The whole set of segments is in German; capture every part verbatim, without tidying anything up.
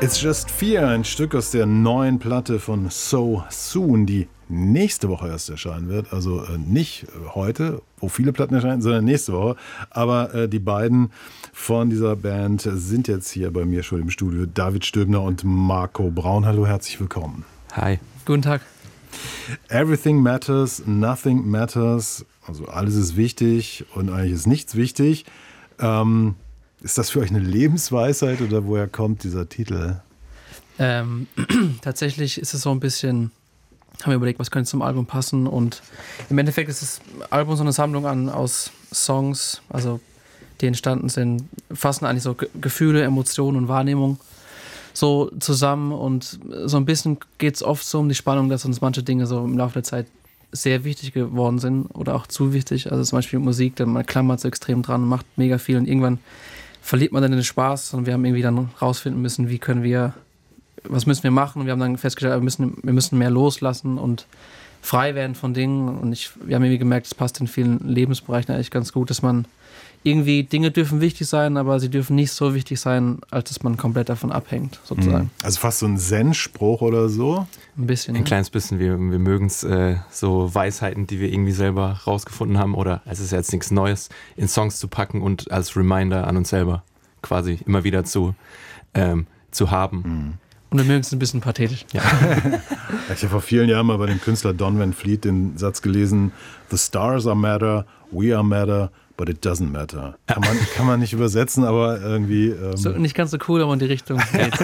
It's Just Fear, ein Stück aus der neuen Platte von So Soon, die nächste Woche erst erscheinen wird. Also äh, nicht heute, wo viele Platten erscheinen, sondern nächste Woche. Aber äh, die beiden von dieser Band sind jetzt hier bei mir schon im Studio. David Stöbner und Marco Braun. Hallo, herzlich willkommen. Hi. Guten Tag. Everything matters, nothing matters. Also alles ist wichtig und eigentlich ist nichts wichtig. Ähm, Ist das für euch eine Lebensweisheit oder woher kommt dieser Titel? Ähm, tatsächlich ist es so ein bisschen, haben wir überlegt, was könnte zum Album passen, und im Endeffekt ist das Album so eine Sammlung an aus Songs, also die entstanden sind, fassen eigentlich so Ge- Gefühle, Emotionen und Wahrnehmung so zusammen, und so ein bisschen geht es oft so um die Spannung, dass uns manche Dinge so im Laufe der Zeit sehr wichtig geworden sind oder auch zu wichtig, also zum Beispiel Musik, dann man klammert so extrem dran, macht mega viel und irgendwann verliert man dann den Spaß, und wir haben irgendwie dann rausfinden müssen, wie können wir, was müssen wir machen, und wir haben dann festgestellt, wir müssen, wir müssen mehr loslassen und frei werden von Dingen, und ich, wir haben irgendwie gemerkt, es passt in vielen Lebensbereichen eigentlich ganz gut, dass man irgendwie, Dinge dürfen wichtig sein, aber sie dürfen nicht so wichtig sein, als dass man komplett davon abhängt, sozusagen. Also fast so ein Zen-Spruch oder so? Ein bisschen. Ein ja. kleines bisschen. Wir, wir mögen es, äh, so Weisheiten, die wir irgendwie selber rausgefunden haben, oder es ist jetzt nichts Neues, in Songs zu packen und als Reminder an uns selber quasi immer wieder zu, ähm, zu haben. Mhm. Und wir mögen es ein bisschen pathetisch. Ja. Ich habe vor vielen Jahren mal bei dem Künstler Don Van Fleet den Satz gelesen: The stars are matter, we are matter, but it doesn't matter. Kann man, kann man nicht übersetzen, aber irgendwie... Ähm So, nicht ganz so cool, aber in die Richtung geht.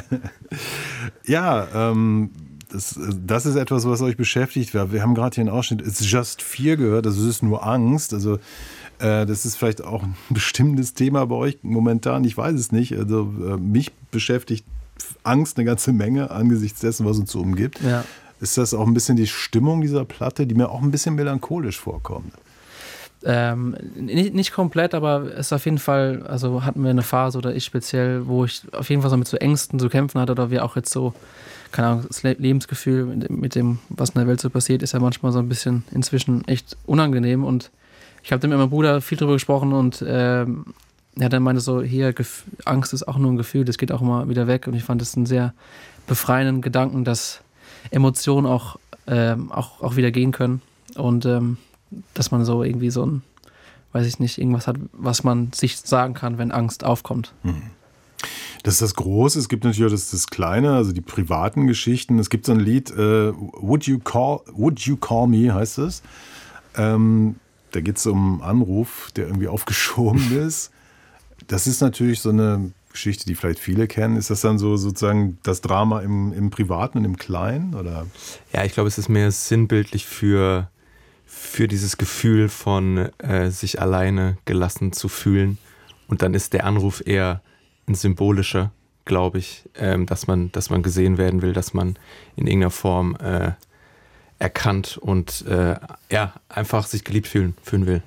Ja, ähm, das, das ist etwas, was euch beschäftigt. Wir, wir haben gerade hier einen Ausschnitt, It's Just Fear gehört, also es ist nur Angst. Also äh, das ist vielleicht auch ein bestimmtes Thema bei euch momentan, ich weiß es nicht. Also äh, mich beschäftigt Angst eine ganze Menge angesichts dessen, was uns so umgibt. Ja. Ist das auch ein bisschen die Stimmung dieser Platte, die mir auch ein bisschen melancholisch vorkommt? Ähm, nicht, nicht komplett, aber es ist auf jeden Fall, also hatten wir eine Phase, oder ich speziell, wo ich auf jeden Fall so mit so Ängsten zu kämpfen hatte, oder wir auch jetzt so, keine Ahnung, das Le- Lebensgefühl mit dem, mit dem, was in der Welt so passiert, ist ja manchmal so ein bisschen inzwischen echt unangenehm, und ich habe mit meinem Bruder viel drüber gesprochen, und ähm, er dann meinte so, hier, Gef- Angst ist auch nur ein Gefühl, das geht auch immer wieder weg, und ich fand das einen sehr befreienden Gedanken, dass Emotionen auch, ähm, auch, auch wieder gehen können, und ähm, dass man so irgendwie so ein, weiß ich nicht, irgendwas hat, was man sich sagen kann, wenn Angst aufkommt. Das ist das Große, es gibt natürlich auch das, das Kleine, also die privaten Geschichten. Es gibt so ein Lied, äh, Would You Call, Would You Call Me heißt es. Ähm, da geht es um einen Anruf, der irgendwie aufgeschoben ist. Das ist natürlich so eine Geschichte, die vielleicht viele kennen. Ist das dann so sozusagen das Drama im, im Privaten und im Kleinen? Oder? Ja, ich glaube, es ist mehr sinnbildlich für, für dieses Gefühl von äh, sich alleine gelassen zu fühlen. Und dann ist der Anruf eher ein symbolischer, glaube ich, ähm, dass man, dass man gesehen werden will, dass man in irgendeiner Form äh, erkannt und äh, ja, einfach sich geliebt fühlen, fühlen will.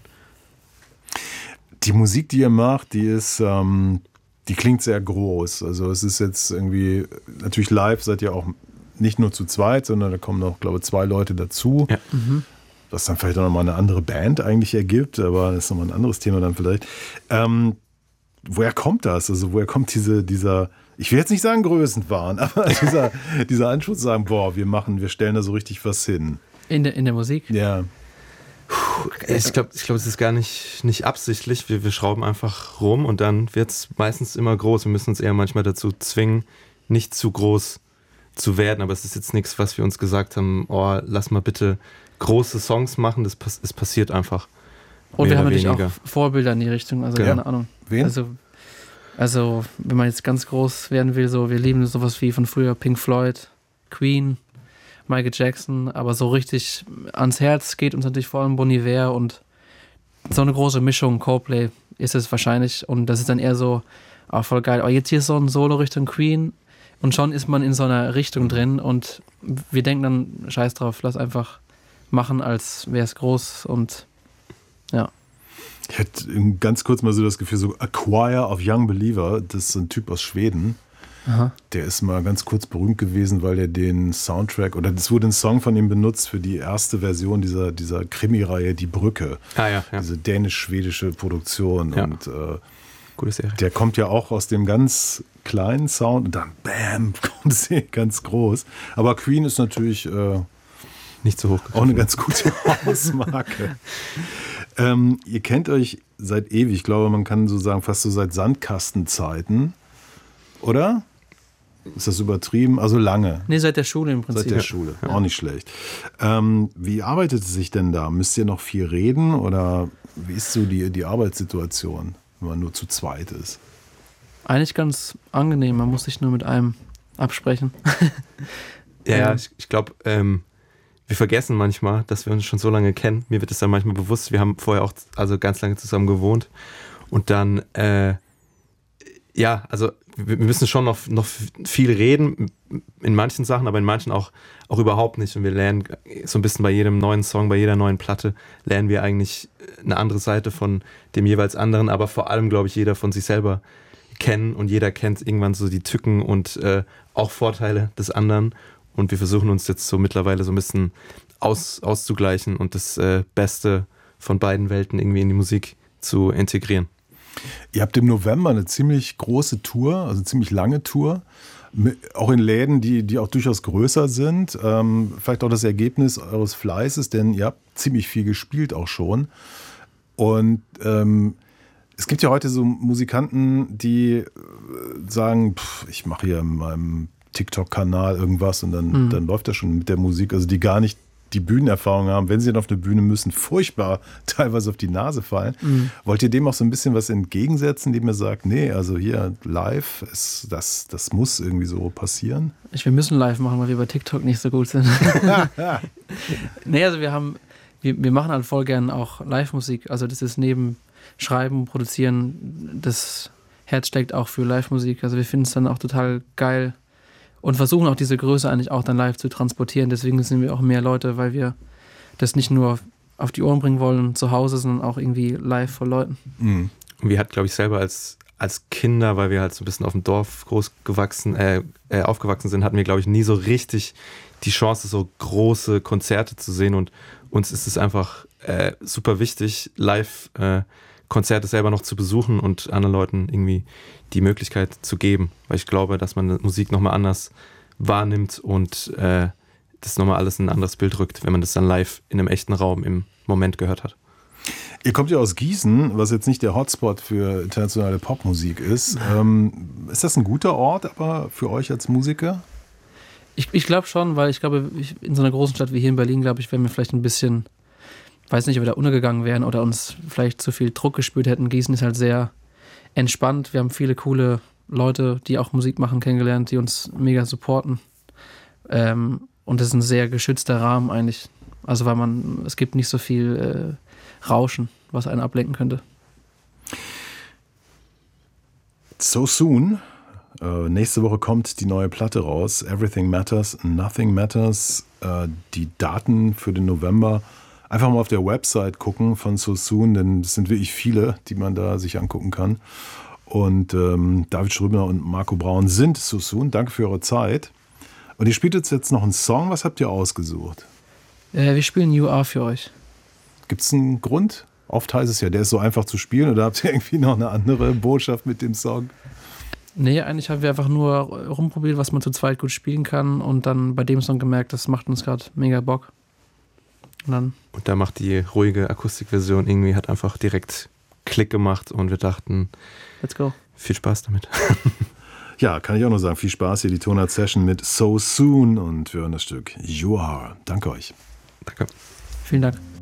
Die Musik, die ihr macht, die ist, ähm, die klingt sehr groß. Also es ist jetzt irgendwie, natürlich live seid ihr auch nicht nur zu zweit, sondern da kommen noch, glaube ich, zwei Leute dazu. Ja. Mhm. Was dann vielleicht auch nochmal eine andere Band eigentlich ergibt, aber das ist nochmal ein anderes Thema dann vielleicht. Ähm, woher kommt das? Also woher kommt diese, dieser, ich will jetzt nicht sagen Größenwahn, aber dieser, dieser Anspruch zu sagen, boah, wir machen, wir stellen da so richtig was hin. In der, in der Musik? Ja. Ich glaube, ich glaub, es ist gar nicht, nicht absichtlich. Wir, wir schrauben einfach rum und dann wird es meistens immer groß. Wir müssen uns eher manchmal dazu zwingen, nicht zu groß zu werden. Aber es ist jetzt nichts, was wir uns gesagt haben, oh, lass mal bitte große Songs machen. Das pass- es passiert einfach. Und wir haben natürlich weniger. auch Vorbilder in die Richtung, also Ja. keine Ahnung. Wen? Also, also, wenn man jetzt ganz groß werden will, so, wir lieben sowas wie von früher Pink Floyd, Queen, Michael Jackson, aber so richtig ans Herz geht uns natürlich vor allem Bon Iver, und so eine große Mischung, Coldplay ist es wahrscheinlich, und das ist dann eher so, oh, voll geil, oh, jetzt hier ist so ein Solo Richtung Queen, und schon ist man in so einer Richtung drin, und wir denken dann, scheiß drauf, lass einfach machen, als wäre es groß, und ja. Ich hatte ganz kurz mal so das Gefühl, so A Choir of Young Believer, das ist ein Typ aus Schweden. Aha. Der ist mal ganz kurz berühmt gewesen, weil er den Soundtrack, oder es wurde ein Song von ihm benutzt für die erste Version dieser, dieser Krimi-Reihe Die Brücke. Ah ja, ja. Diese dänisch-schwedische Produktion. Ja. Und äh, Gute Serie. der kommt ja auch aus dem ganz kleinen Sound und dann bam, kommt sie ganz groß. Aber Queen ist natürlich äh, nicht so hoch. Auch eine ganz gute Hausmarke. ähm, ihr kennt euch seit ewig, ich glaube, man kann so sagen, fast so seit Sandkastenzeiten, oder? Ist das übertrieben? Also lange. Nee, seit der Schule im Prinzip. Seit der Schule, auch nicht schlecht. Ähm, wie arbeitet es sich denn da? Müsst ihr noch viel reden oder wie ist so die, die Arbeitssituation, wenn man nur zu zweit ist? Eigentlich ganz angenehm, man muss sich nur mit einem absprechen. ja, ja, ich, ich glaube, ähm, wir vergessen manchmal, dass wir uns schon so lange kennen. Mir wird es dann manchmal bewusst, wir haben vorher auch also ganz lange zusammen gewohnt und dann, äh, ja, also wir müssen schon noch, noch viel reden, in manchen Sachen, aber in manchen auch, auch überhaupt nicht. Und wir lernen so ein bisschen bei jedem neuen Song, bei jeder neuen Platte, lernen wir eigentlich eine andere Seite von dem jeweils anderen, aber vor allem, glaube ich, jeder von sich selber kennen und jeder kennt irgendwann so die Tücken und äh, auch Vorteile des anderen. Und wir versuchen uns jetzt so mittlerweile so ein bisschen aus, auszugleichen und das äh, Beste von beiden Welten irgendwie in die Musik zu integrieren. Ihr habt im November eine ziemlich große Tour, also ziemlich lange Tour, auch in Läden, die, die auch durchaus größer sind. Ähm, vielleicht auch das Ergebnis eures Fleißes, denn ihr habt ziemlich viel gespielt auch schon. Und ähm, es gibt ja heute so Musikanten, die sagen, pff, ich mache hier in meinem TikTok-Kanal irgendwas und dann, mhm. dann läuft das schon mit der Musik. Also die gar nicht die Bühnenerfahrung haben, wenn sie dann auf eine Bühne müssen, furchtbar teilweise auf die Nase fallen. Mhm. Wollt ihr dem auch so ein bisschen was entgegensetzen, indem ihr sagt, nee, also hier live, ist das, das muss irgendwie so passieren? Ich, wir müssen live machen, weil wir bei TikTok nicht so gut sind. nee, also wir haben, wir, wir machen halt voll gern auch Live-Musik. Also das ist neben Schreiben, Produzieren, das Herz steckt auch für Live-Musik. Also wir finden es dann auch total geil, und versuchen auch diese Größe eigentlich auch dann live zu transportieren. Deswegen sind wir auch mehr Leute, weil wir das nicht nur auf die Ohren bringen wollen zu Hause, sondern auch irgendwie live vor Leuten. Mhm. Und wir hatten, glaube ich, selber als, als Kinder, weil wir halt so ein bisschen auf dem Dorf groß gewachsen, äh, äh, aufgewachsen sind, hatten wir, glaube ich, nie so richtig die Chance, so große Konzerte zu sehen. Und uns ist es einfach äh, super wichtig, live äh, Konzerte selber noch zu besuchen und anderen Leuten irgendwie die Möglichkeit zu geben, weil ich glaube, dass man Musik nochmal anders wahrnimmt und äh, das nochmal alles in ein anderes Bild rückt, wenn man das dann live in einem echten Raum im Moment gehört hat. Ihr kommt ja aus Gießen, was jetzt nicht der Hotspot für internationale Popmusik ist. Ähm, ist das ein guter Ort aber für euch als Musiker? Ich, ich glaube schon, weil ich glaube, ich, in so einer großen Stadt wie hier in Berlin, glaube ich, wären wir vielleicht ein bisschen, weiß nicht, ob wir da untergegangen wären oder uns vielleicht zu viel Druck gespürt hätten. Gießen ist halt sehr entspannt. Wir haben viele coole Leute, die auch Musik machen, kennengelernt, die uns mega supporten. Ähm, und das ist ein sehr geschützter Rahmen eigentlich. Also weil man, es gibt nicht so viel äh, Rauschen, was einen ablenken könnte. So Soon. Äh, nächste Woche kommt die neue Platte raus. Everything Matters, Nothing Matters. Äh, die Daten für den November einfach mal auf der Website gucken von So Soon, denn es sind wirklich viele, die man da sich angucken kann. Und ähm, David Schrömer und Marco Braun sind So Soon. Danke für eure Zeit. Und ihr spielt jetzt noch einen Song. Was habt ihr ausgesucht? Äh, wir spielen You Are für euch. Gibt es einen Grund? Oft heißt es ja, der ist so einfach zu spielen. Oder habt ihr irgendwie noch eine andere Botschaft mit dem Song? Nee, eigentlich haben wir einfach nur rumprobiert, was man zu zweit gut spielen kann. Und dann bei dem Song gemerkt, das macht uns gerade mega Bock. Und, dann und da macht die ruhige Akustikversion irgendwie, hat einfach direkt Klick gemacht und wir dachten, let's go. Viel Spaß damit. Ja, kann ich auch nur sagen, viel Spaß hier, die Tonart Session mit So Soon und wir hören das Stück You Are. Danke euch. Danke. Vielen Dank.